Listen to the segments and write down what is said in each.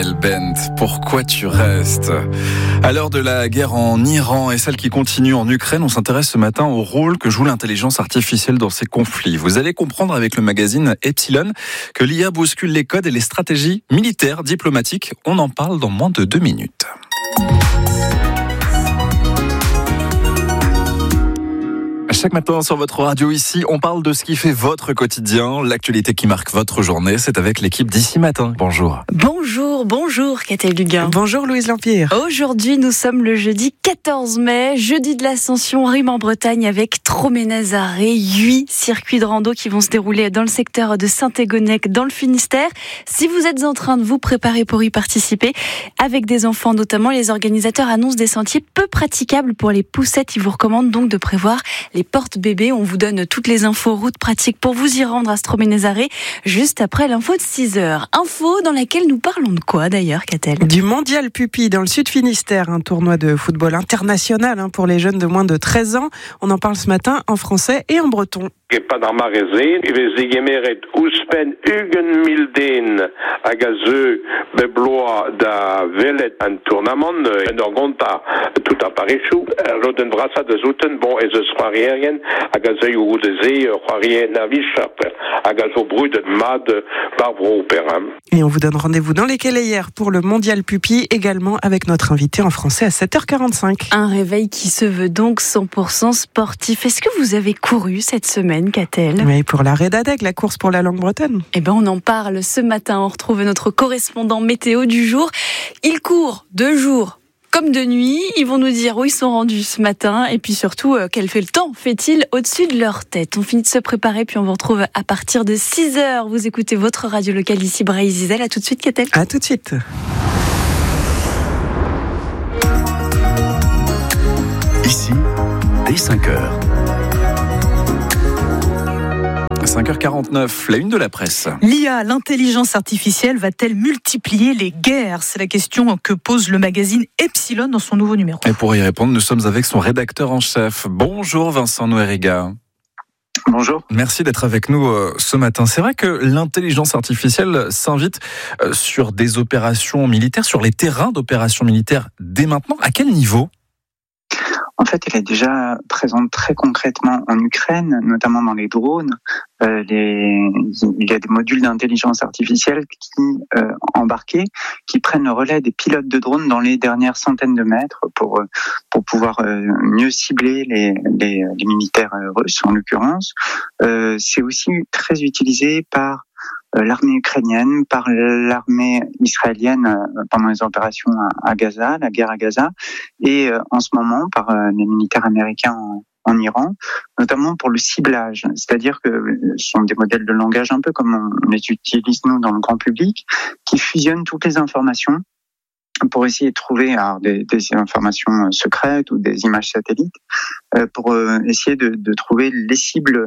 Amel Bent, pourquoi tu restes ? À l'heure de la guerre en Iran et celle qui continue en Ukraine, on s'intéresse ce matin au rôle que joue l'intelligence artificielle dans ces conflits. Vous allez comprendre avec le magazine Epsilon que l'IA bouscule les codes et les stratégies militaires, diplomatiques. On en parle dans moins de 2 minutes. Chaque matin sur votre radio ici, on parle de ce qui fait votre quotidien, l'actualité qui marque votre journée. C'est avec l'équipe d'ici matin. Bonjour. Bonjour Catel Duguin. Bonjour Louise Lampire. Aujourd'hui, nous sommes le jeudi 14 mai, jeudi de l'Ascension, rime en Bretagne avec Troménazaré. 8 circuits de rando qui vont se dérouler dans le secteur de Saint-Égonec, dans le Finistère. Si vous êtes en train de vous préparer pour y participer, avec des enfants notamment, les organisateurs annoncent des sentiers peu praticables pour les poussettes. Ils vous recommandent donc de prévoir les portes bébés. On vous donne toutes les infos routes pratiques pour vous y rendre à Troménazaré, juste après l'info de 6h. Info dans laquelle nous parlons de quoi d'ailleurs, Catel ? Du Mondial Pupi dans le Sud Finistère, un tournoi de football international pour les jeunes de moins de 13 ans. On en parle ce matin en français et en breton. Gepadarmarezeen, we gemeret oespen ugen milden agazeu bebloa da velet an tournament en orgonta tout à Parisou roden brassa de zouten bon et ze soirierien agazeu ou de zee soirien navichap agazo brud mad barbro peram. Et on vous donne rendez-vous dans les Kelayères pour le Mondial Pupi, également avec notre invité en français à 7h45. Un réveil qui se veut donc 100% sportif. Est-ce que vous avez couru cette semaine, Catel ? Oui, pour la Redadeg, la course pour la langue bretonne. Eh ben, on en parle ce matin. On retrouve notre correspondant météo du jour. Il court de jour comme de nuit. Ils vont nous dire où ils sont rendus ce matin et puis surtout quel temps fait-il au-dessus de leur tête. On finit de se préparer puis on vous retrouve à partir de 6h. Vous écoutez votre radio locale ici, Bray-Zizel. À tout de suite, Catel. À tout de suite. Ici, dès 5h. 5h49, la une de la presse. L'IA, l'intelligence artificielle, va-t-elle multiplier les guerres ? C'est la question que pose le magazine Epsilon dans son nouveau numéro. Et pour y répondre, nous sommes avec son rédacteur en chef. Bonjour Vincent Noeriga. Bonjour. Merci d'être avec nous ce matin. C'est vrai que l'intelligence artificielle s'invite sur des opérations militaires, sur les terrains d'opérations militaires dès maintenant. À quel niveau ? En fait, elle est déjà présente très concrètement en Ukraine, notamment dans les drones. Il y a des modules d'intelligence artificielle embarqués qui prennent le relais des pilotes de drones dans les dernières centaines de mètres pour pouvoir mieux cibler les militaires russes en l'occurrence. C'est aussi très utilisé par l'armée ukrainienne, par l'armée israélienne pendant les opérations à Gaza, la guerre à Gaza, et en ce moment par les militaires américains en Iran, notamment pour le ciblage. C'est-à-dire que ce sont des modèles de langage un peu comme on les utilise nous dans le grand public, qui fusionnent toutes les informations pour essayer de trouver des informations secrètes ou des images satellites, pour essayer de trouver les cibles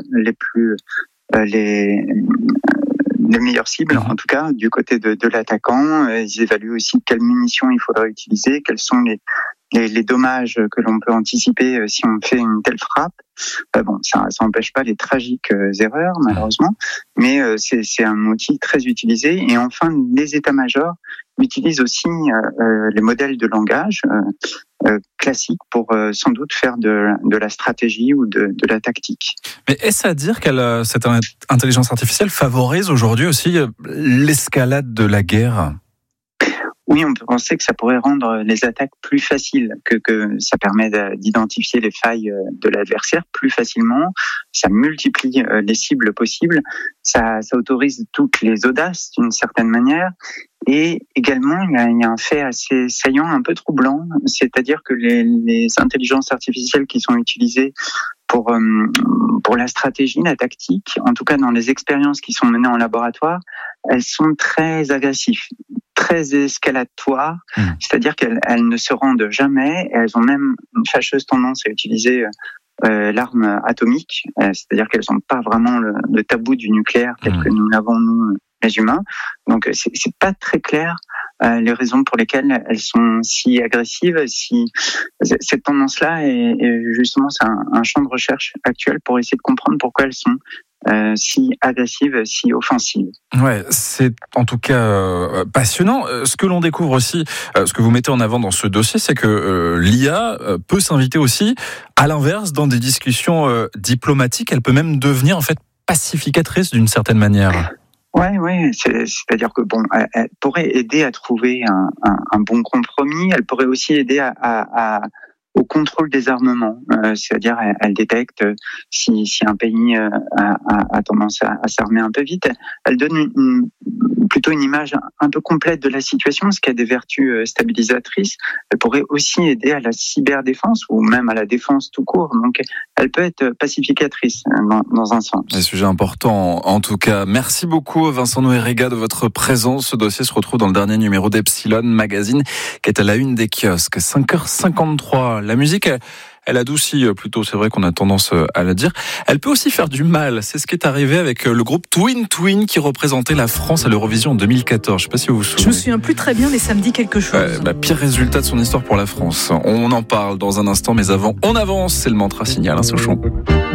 les meilleures cibles, en tout cas, du côté de l'attaquant. Ils évaluent aussi quelles munitions il faudrait utiliser, quels sont les dommages que l'on peut anticiper si on fait une telle frappe. Ça n'empêche pas les tragiques erreurs, malheureusement, mais c'est un outil très utilisé. Et enfin, les états-majors utilisent aussi les modèles de langage classiques pour sans doute faire de la stratégie ou de la tactique. Mais est-ce à dire que cette intelligence artificielle favorise aujourd'hui aussi l'escalade de la guerre ? Oui, on peut penser que ça pourrait rendre les attaques plus faciles, que ça permet d'identifier les failles de l'adversaire plus facilement, ça multiplie les cibles possibles, ça autorise toutes les audaces d'une certaine manière, et également il y a un fait assez saillant, un peu troublant, c'est-à-dire que les intelligences artificielles qui sont utilisées pour la stratégie, la tactique, en tout cas dans les expériences qui sont menées en laboratoire, elles sont très agressives, très escalatoires, c'est-à-dire qu'elles ne se rendent jamais, et elles ont même une fâcheuse tendance à utiliser l'arme atomique, c'est-à-dire qu'elles n'ont pas vraiment le tabou du nucléaire tel que nous l'avons nous les humains. Donc c'est pas très clair les raisons pour lesquelles elles sont si agressives. Cette tendance-là est justement c'est un champ de recherche actuel pour essayer de comprendre pourquoi elles sont si agressive, si offensive. Ouais, c'est en tout cas passionnant. Ce que l'on découvre aussi, ce que vous mettez en avant dans ce dossier, c'est que l'IA peut s'inviter aussi, à l'inverse, dans des discussions diplomatiques. Elle peut même devenir en fait pacificatrice d'une certaine manière. Ouais, c'est-à-dire que elle pourrait aider à trouver un bon compromis. Elle pourrait aussi aider au contrôle des armements, c'est-à-dire elle détecte si un pays a tendance à s'armer un peu vite. Elle donne plutôt une image un peu complète de la situation, ce qui a des vertus stabilisatrices. Elle pourrait aussi aider à la cyberdéfense ou même à la défense tout court. Donc elle peut être pacificatrice dans un sens. Un sujet important en tout cas. Merci beaucoup Vincent Noerega de votre présence. Ce dossier se retrouve dans le dernier numéro d'Epsilon Magazine qui est à la une des kiosques. 5h53. La musique, elle adoucit plutôt, c'est vrai qu'on a tendance à la dire. Elle peut aussi faire du mal. C'est ce qui est arrivé avec le groupe Twin Twin qui représentait la France à l'Eurovision en 2014. Je ne sais pas si vous vous souvenez. Je me souviens plus très bien, mais ça me dit quelque chose. Pire résultat de son histoire pour la France. On en parle dans un instant, mais avant, on avance. C'est le mantra signal, Sochon.